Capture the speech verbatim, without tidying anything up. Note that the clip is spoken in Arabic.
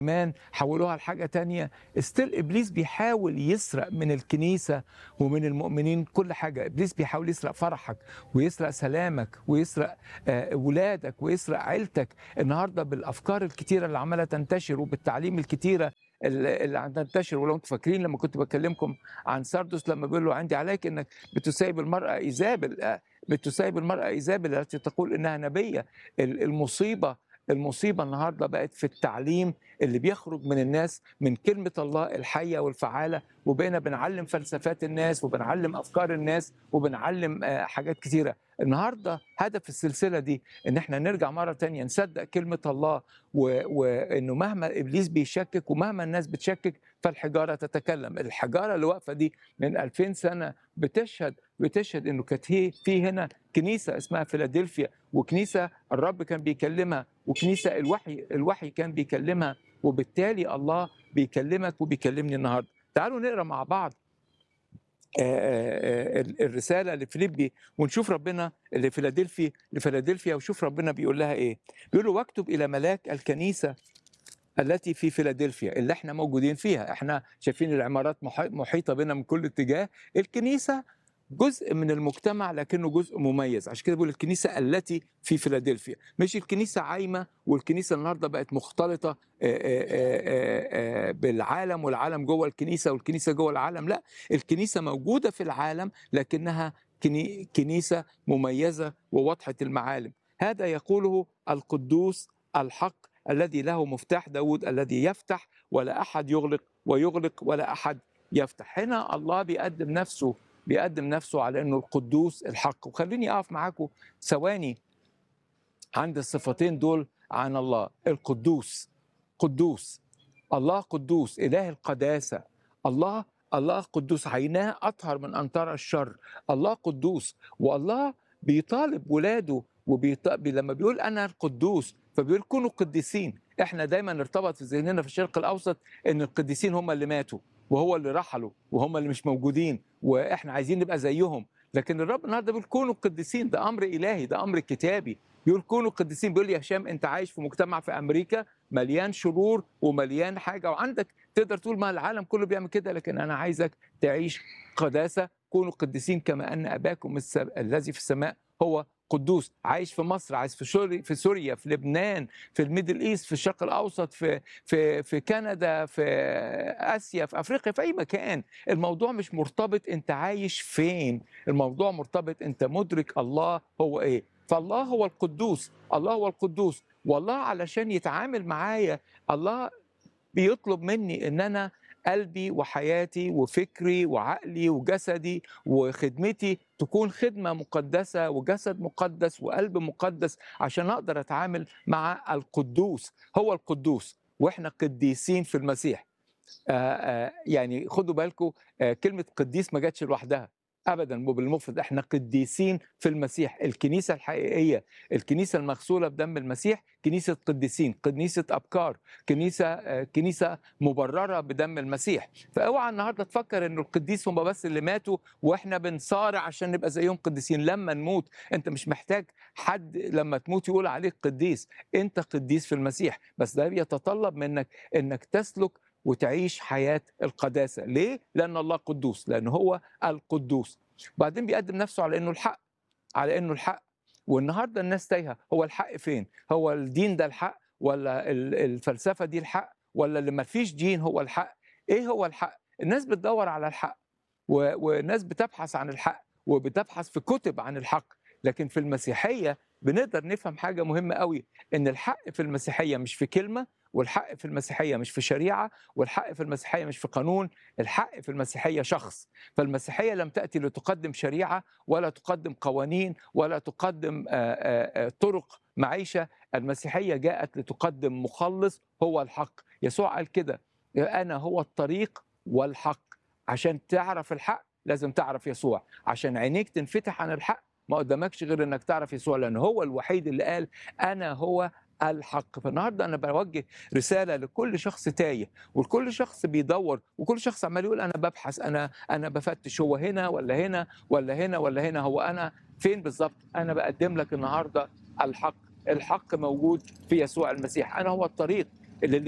كمان حولوها لحاجة تانية. استيل إبليس بيحاول يسرق من الكنيسة ومن المؤمنين كل حاجة. إبليس بيحاول يسرق فرحك ويسرق سلامك ويسرق آه، ولادك ويسرق عيلتك النهاردة بالأفكار الكتيرة اللي عمالة تنتشر وبالتعليم الكتيرة اللي اللي عم تنتشر. ولو انتم فاكرين لما كنت بكلمكم عن ساردس لما بيقول له عندي عليك انك بتسايب المرأة ايزابل، آه، بتسايب المرأة ايزابل التي تقول انها نبية. ال- المصيبة المصيبة النهارده بقت في التعليم اللي بيخرج من الناس من كلمة الله الحية والفعالة، وبقينا بنعلم فلسفات الناس وبنعلم أفكار الناس وبنعلم آه، حاجات كثيرة. النهاردة هدف السلسلة دي إن احنا نرجع مرة تانية نصدق كلمة الله، و- وإنه مهما إبليس بيشكك ومهما الناس بتشكك فالحجارة تتكلم. الحجارة اللي واقفة دي من ألفين سنة بتشهد بتشهد إنه كانت هي في هنا كنيسة اسمها فيلادلفيا، وكنيسة الرب كان بيكلمها، وكنيسة الوحي الوحي كان بيكلمها، وبالتالي الله بيكلمك وبيكلمني النهارده. تعالوا نقرا مع بعض آه، آه، آه، الرساله لفيليبي ونشوف ربنا لفيلادلفي لفيلادلفيا وشوف ربنا بيقول لها ايه. بيقول له واكتب الى ملاك الكنيسه التي في فيلادلفيا اللي احنا موجودين فيها. احنا شايفين العمارات محي- محيطه بنا من كل اتجاه. الكنيسه جزء من المجتمع لكنه جزء مميز، عشان كده بيقول الكنيسه التي في فيلادلفيا، مش الكنيسه عايمه. والكنيسه النهارده بقت مختلطه آه، آه، آه، آه، بالعالم، والعالم جوه الكنيسه والكنيسه جوه العالم. لا، الكنيسه موجوده في العالم لكنها كني- كنيسه مميزه وواضحه المعالم. هذا يقوله القدوس الحق الذي له مفتاح داود الذي يفتح ولا أحد يغلق ويغلق ولا أحد يفتح. هنا الله بيقدم نفسه بيقدم نفسه على أنه القدوس الحق. وخليني أقف معاكم ثواني عند الصفتين دول عن الله. القدوس، قدوس، الله قدوس، إله القداسة. الله الله قدوس، عيناه أطهر من أن ترى الشر. الله قدوس، والله بيطالب ولاده وبيط... بي- لما بيقول أنا القدوس فبيقول كونوا قديسين. احنا دايما نرتبط في ذهننا في الشرق الأوسط إن القديسين هم اللي ماتوا وهو اللي رحلوا وهم اللي مش موجودين وإحنا عايزين نبقى زيهم. لكن الرب النهارده بيقول كونوا قديسين، ده أمر إلهي، ده أمر كتابي. بيقول كونوا قديسين. بيقول لي يا هشام أنت عايش في مجتمع في أمريكا مليان شرور ومليان حاجه، وعندك تقدر تقول ما العالم كله بيعمل كده، لكن انا عايزك تعيش قداسه. كونوا قديسين كما ان اباكم الس- الذي في السماء هو قدوس. عايش في مصر، عايش في سوريا في سوريا في لبنان، في الميدل ايست، في الشرق الاوسط، في في في كندا، في اسيا، في افريقيا، في اي مكان. الموضوع مش مرتبط انت عايش فين، الموضوع مرتبط انت مدرك الله هو ايه. فالله هو القدوس، الله هو القدوس. والله علشان يتعامل معايا الله بيطلب مني ان انا قلبي وحياتي وفكري وعقلي وجسدي وخدمتي تكون خدمة مقدسة وجسد مقدس وقلب مقدس عشان اقدر اتعامل مع القدوس. هو القدوس واحنا قديسين في المسيح. آه، آه، يعني خدوا بالكم، آه، كلمة قديس ما جاتش لوحدها ابدا وبالمفرد. احنا قديسين في المسيح. الكنيسه الحقيقيه، الكنيسه المغسوله بدم المسيح، كنيسه قديسين، كنيسه ابكار، كنيسه آه، كنيسه مبرره بدم المسيح. فاوعى النهارده تفكر ان القديس هم بس اللي ماتوا واحنا بنصارع عشان نبقى زيهم قديسين. لما نموت انت مش محتاج حد لما تموت يقول عليك قديس، انت قديس في المسيح. بس ده بيتطلب منك انك تسلك وتعيش حياة القداسة. ليه؟ لأن الله قدوس، لأن هو القدوس. وبعدين بيقدم نفسه على أنه الحق، على أنه الحق. والنهاردة الناس تايهة، هو الحق فين؟ هو الدين ده الحق ولا ال- الفلسفة دي الحق ولا اللي ما فيش دين هو الحق؟ إيه هو الحق؟ الناس بتدور على الحق، و- والناس بتبحث عن الحق وبتبحث في كتب عن الحق. لكن في المسيحية بنقدر نفهم حاجة مهمة قوي، إن الحق في المسيحية مش في كلمة، والحق في المسيحية مش في شريعة، والحق في المسيحية مش في قانون. الحق في المسيحية شخص. فالمسيحية لم تأتي لتقدم شريعة ولا تقدم قوانين ولا تقدم آه، آه، آه، طرق معيشة. المسيحية جاءت لتقدم مخلص هو الحق. يسوع قال كده، أنا هو الطريق والحق. عشان تعرف الحق لازم تعرف يسوع. عشان عينيك تنفتح عن الحق ما قدامكش غير انك تعرف يسوع، لان هو الوحيد اللي قال انا هو الحق. فالنهارده انا بوجه رساله لكل شخص تايه ولكل شخص بيدور وكل شخص عمال يقول انا ببحث، انا انا بفتش، هو هنا ولا هنا ولا هنا ولا هنا، هو انا فين بالظبط؟ انا بقدم لك النهارده الحق. الحق موجود في يسوع المسيح. انا هو الطريق اللي